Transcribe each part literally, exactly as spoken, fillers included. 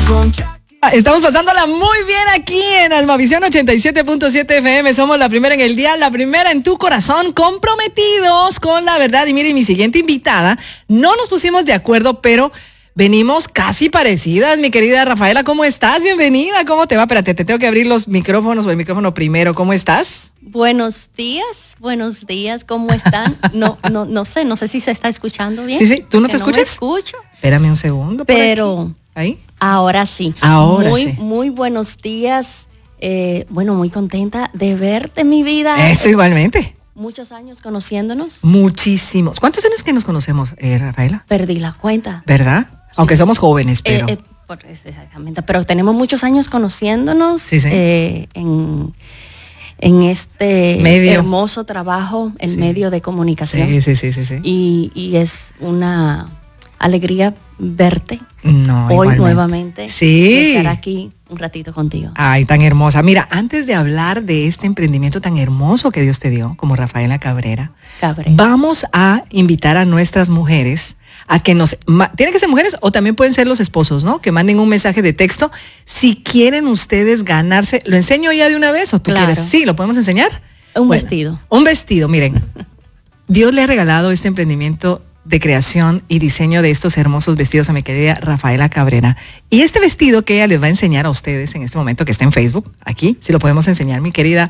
Estamos pasándola muy bien aquí en Almavisión ochenta y siete punto siete F M. Somos la primera en el día, la primera en tu corazón, comprometidos con la verdad. Y mire, mi siguiente invitada, no nos pusimos de acuerdo, pero venimos casi parecidas. Mi querida Rafaela, ¿cómo estás? Bienvenida, ¿cómo te va? Espérate, te tengo que abrir los micrófonos o el micrófono primero. ¿Cómo estás? Buenos días, buenos días, ¿cómo están? No, no, no sé, no sé si se está escuchando bien. Sí, sí, ¿tú no te no escuchas? Me escucho. Espérame un segundo. Pero ahí. Ahora sí. Ahora muy, sí. Muy buenos días. Eh, bueno, muy contenta de verte, mi vida. Eso, igualmente. Muchos años conociéndonos. Muchísimos. ¿Cuántos años que nos conocemos, eh, Rafaela? Perdí la cuenta. ¿Verdad? Aunque sí, somos jóvenes, pero... Eh, eh, por, exactamente, pero tenemos muchos años conociéndonos sí, sí. Eh, en, en este medio. hermoso trabajo, en sí. medio de comunicación. Sí, sí, sí, sí, sí. Y, y es una alegría verte no, hoy igualmente. nuevamente. Sí. Estar aquí un ratito contigo. Ay, tan hermosa. Mira, antes de hablar de este emprendimiento tan hermoso que Dios te dio, como Rafaela Cabrera, Cabrera. vamos a invitar a nuestras mujeres a que nos... Tienen que ser mujeres o también pueden ser los esposos, ¿no? Que manden un mensaje de texto. Si quieren ustedes ganarse, ¿lo enseño ya de una vez o tú claro. quieres? Sí, ¿lo podemos enseñar? Un bueno, vestido. Un vestido, miren. Dios le ha regalado este emprendimiento de creación y diseño de estos hermosos vestidos a mi querida Rafaela Cabrera. Y este vestido que ella les va a enseñar a ustedes en este momento, que está en Facebook, aquí, si lo podemos enseñar, mi querida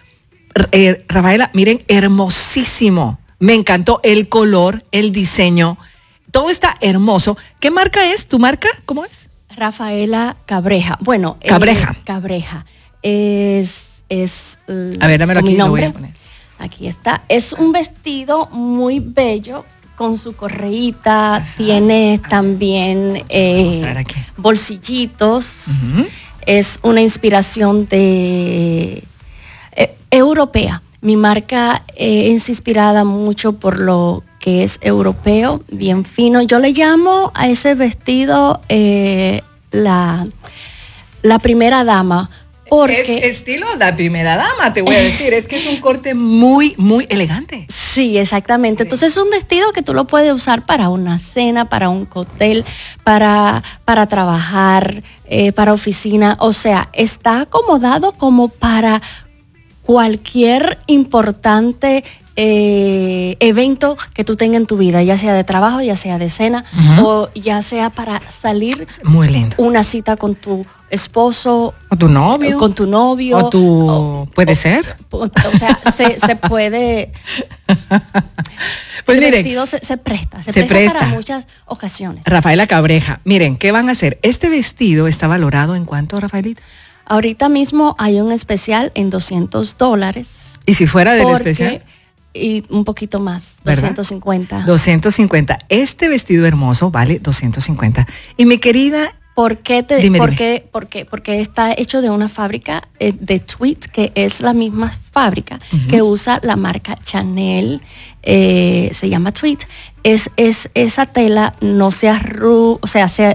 eh, Rafaela, miren, hermosísimo. Me encantó el color, el diseño, todo está hermoso. ¿Qué marca es? ¿Tu marca? ¿Cómo es? Rafaela Cabreja. Bueno, Cabreja. Eh, Cabreja. Es, es a ver, dámelo aquí, mi nombre. Lo voy a poner. Aquí está. Es un vestido muy bello, con su correíta, ajá, tiene también eh, bolsillitos. Uh-huh. Es una inspiración de eh, europea. Mi marca eh, es inspirada mucho por lo que es europeo, bien fino. Yo le llamo a ese vestido eh, la, la primera dama. Porque es estilo la primera dama, te voy a decir, es que es un corte muy, muy elegante. Sí, exactamente. Entonces es un vestido que tú lo puedes usar para una cena, para un cóctel, para, para trabajar, eh, para oficina. O sea, está acomodado como para cualquier importante eh, evento que tú tengas en tu vida, ya sea de trabajo, ya sea de cena, uh-huh, o ya sea para salir. Muy lindo. Una cita con tu esposo o tu novio con tu novio o tu o, puede o, ser o, o sea se, se puede pues el miren vestido se, se presta se, se presta, presta para muchas ocasiones. Rafaela Cabreja, miren, ¿qué van a hacer? Este vestido está valorado ¿en cuánto, Rafaelita? Ahorita mismo hay un especial en doscientos dólares. ¿Y si fuera del especial? Y un poquito más, ¿verdad? doscientos cincuenta. doscientos cincuenta. Este vestido hermoso vale doscientos cincuenta. Y mi querida, ¿Por qué, te, dime, por dime. Qué, por qué? Porque está hecho de una fábrica eh, de tweed, que es la misma fábrica uh-huh, que usa la marca Chanel, eh, se llama tweed. Es, es, esa tela no se arruga, o sea, se,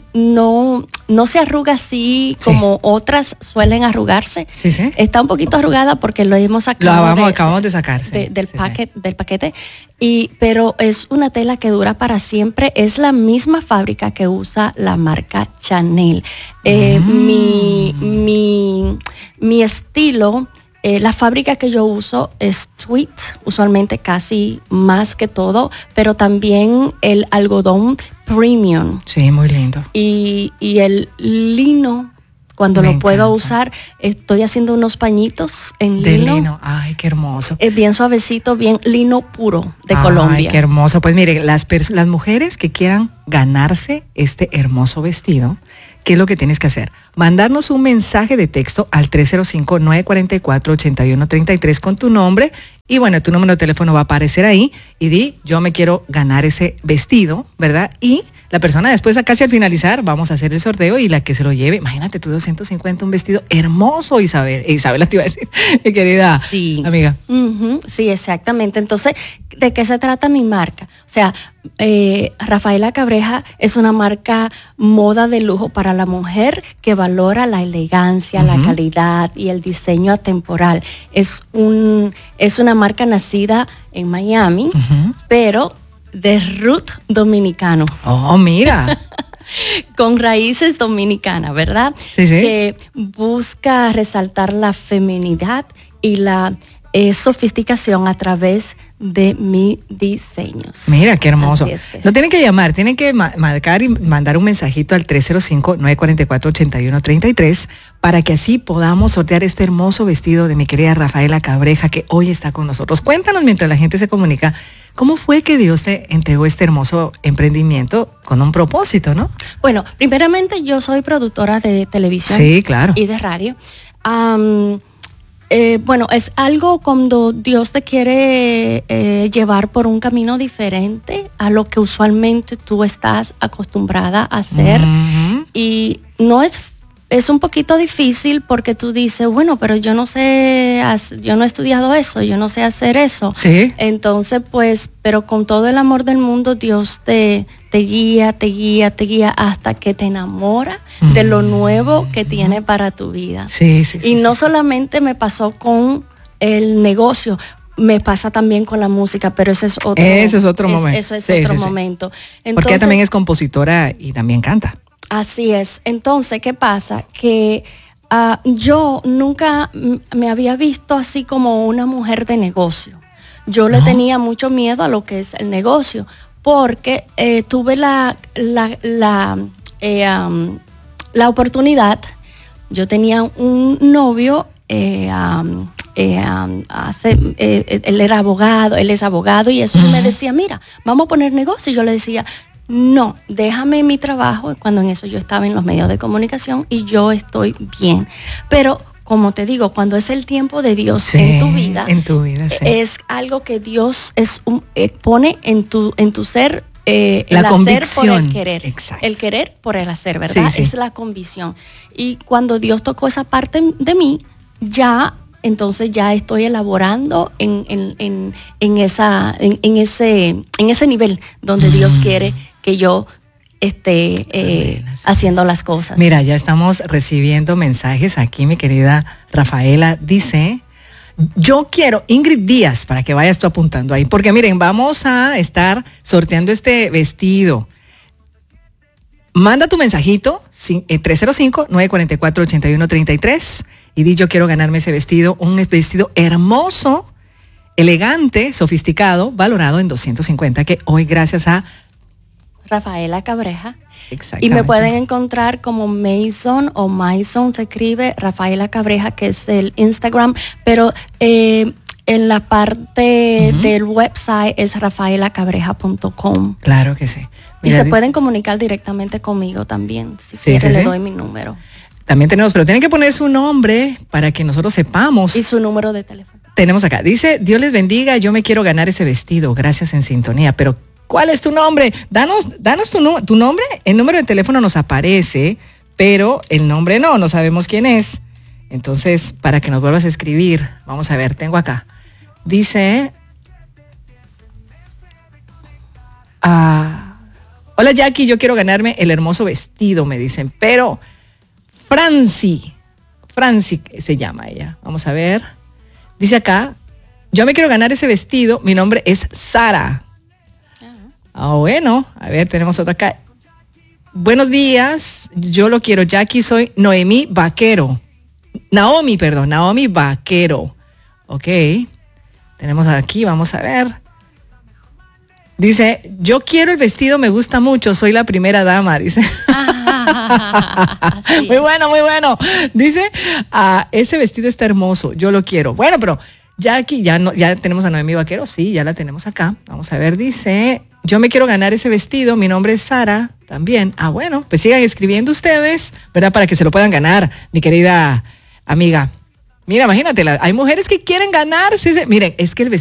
no, no se arruga así sí, como otras suelen arrugarse. Sí, sí. Está un poquito arrugada porque lo hemos sacado. Lo vamos, de, acabamos de sacar. Sí, de, del, sí, paquete, sí. del paquete. Y, pero es una tela que dura para siempre. Es la misma fábrica que usa la marca Chanel. Eh, mm. mi, mi, mi estilo... Eh, la fábrica que yo uso es tweed, usualmente casi más que todo, pero también el algodón premium. Sí, muy lindo. Y, y el lino, cuando Me lo encanta. puedo usar, estoy haciendo unos pañitos en de lino. lino. Ay, qué hermoso. Es bien suavecito, bien lino puro de Ay, Colombia. Ay, qué hermoso. Pues mire, las, las mujeres que quieran ganarse este hermoso vestido, ¿qué es lo que tienes que hacer? Mandarnos un mensaje de texto al tres cero cinco, nueve cuatro cuatro, ocho uno tres tres con tu nombre y bueno, tu número de teléfono va a aparecer ahí y di, yo me quiero ganar ese vestido, ¿verdad? Y la persona después, casi al finalizar, vamos a hacer el sorteo y la que se lo lleve, imagínate tú, doscientos cincuenta, un vestido hermoso, Isabel. Isabela te iba a decir, mi querida sí. amiga. Uh-huh, sí, exactamente. Entonces, ¿de qué se trata mi marca? O sea, eh, Rafaela Cabreja es una marca moda de lujo para la mujer que valora la elegancia, uh-huh, la calidad y el diseño atemporal. Es, un, es una marca nacida en Miami, uh-huh, pero de root dominicano. Oh, mira. con raíces dominicanas, ¿verdad? Sí, sí. Que busca resaltar la feminidad y la eh, sofisticación a través de mis diseños. Mira, qué hermoso. Es que no tienen que llamar, tienen que ma- marcar y mandar un mensajito al tres cero cinco, nueve cuatro cuatro, ocho uno tres tres para que así podamos sortear este hermoso vestido de mi querida Rafaela Cabreja, que hoy está con nosotros. Cuéntanos, mientras la gente se comunica, ¿cómo fue que Dios te entregó este hermoso emprendimiento con un propósito, no? Bueno, primeramente yo soy productora de televisión. Sí, claro. Y de radio. Um, Eh, bueno, es algo cuando Dios te quiere eh, llevar por un camino diferente a lo que usualmente tú estás acostumbrada a hacer. Uh-huh. Y no es, es un poquito difícil porque tú dices, bueno, pero yo no sé, yo no he estudiado eso, yo no sé hacer eso. Sí. Entonces, pues, pero con todo el amor del mundo, Dios te, te guía, te guía, te guía hasta que te enamora de lo nuevo que tiene para tu vida. Sí, sí, sí. Y no sí. solamente me pasó con el negocio, me pasa también con la música, pero ese es otro, ese es otro es, momento. Eso es sí, otro sí, sí. momento. Porque Entonces, ella también es compositora y también canta. Así es. Entonces, ¿qué pasa? Que uh, yo nunca m- me había visto así como una mujer de negocio. Yo le ¿No? tenía mucho miedo a lo que es el negocio, porque eh, tuve la, la, la eh, um, la oportunidad. Yo tenía un novio, eh, um, eh, um, hace, eh, él era abogado, él es abogado, y eso uh-huh. me decía, mira, vamos a poner negocio. Y yo le decía, no, déjame mi trabajo, cuando en eso yo estaba en los medios de comunicación y yo estoy bien. Pero, como te digo, cuando es el tiempo de Dios sí, en tu vida, en tu vida sí. es algo que Dios es un, eh, pone en tu, en tu ser. Eh, la el convicción. hacer por el querer. Exacto. El querer por el hacer, ¿verdad? Sí, sí. Es la convicción. Y cuando Dios tocó esa parte de mí, ya, entonces ya estoy elaborando en, en, en, en, esa, en, en, ese, en ese nivel donde mm. Dios quiere que yo esté eh, bueno, haciendo las cosas. Mira, ya estamos recibiendo mensajes aquí, mi querida Rafaela. Dice... Yo quiero, Ingrid Díaz, para que vayas tú apuntando ahí, porque miren, vamos a estar sorteando este vestido. Manda tu mensajito, tres cero cinco, nueve cuatro cuatro, ocho uno tres tres y di yo quiero ganarme ese vestido, un vestido hermoso, elegante, sofisticado, valorado en doscientos cincuenta, que hoy gracias a Rafaela Cabreja. Y me pueden encontrar como Mason o Mason, se escribe Rafaela Cabreja, que es el Instagram, pero eh, en la parte uh-huh. del website es rafaela cabreja punto com. Claro que sí. Mira, y se dice... pueden comunicar directamente conmigo también, si sí, quieren sí, le sí. doy mi número. También tenemos, pero tienen que poner su nombre para que nosotros sepamos. Y su número de teléfono. Tenemos acá, dice, Dios les bendiga, yo me quiero ganar ese vestido, gracias en sintonía, pero ¿cuál es tu nombre? Danos, danos tu, tu nombre. El número de teléfono nos aparece, pero el nombre no, no sabemos quién es. Entonces, para que nos vuelvas a escribir, vamos a ver, tengo acá. Dice, ah, hola Jackie, yo quiero ganarme el hermoso vestido, me dicen, pero Franci, Franci se llama ella. Vamos a ver. Dice acá, yo me quiero ganar ese vestido, mi nombre es Sara. Ah, bueno, a ver, tenemos otra acá. Buenos días, yo lo quiero, Jackie, soy Noemí Vaquero. Naomi, perdón, Naomi Vaquero. Ok, tenemos aquí, vamos a ver. Dice, yo quiero el vestido, me gusta mucho, soy la primera dama, dice. Ah, sí. Muy bueno, muy bueno. Dice, ah, ese vestido está hermoso, yo lo quiero. Bueno, pero ya aquí, ya, no, ya tenemos a Noemí Vaquero, sí, ya la tenemos acá. Vamos a ver, dice... Yo me quiero ganar ese vestido, mi nombre es Sara, también. Ah, bueno, pues sigan escribiendo ustedes, ¿verdad? Para que se lo puedan ganar, mi querida amiga. Mira, imagínate, hay mujeres que quieren ganarse ese... Miren, es que el vestido...